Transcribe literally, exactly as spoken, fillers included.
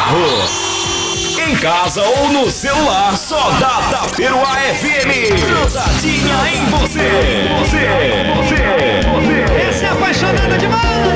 carro, em casa ou no celular, só dá Taperoá F M. Grudadinha em você. Você.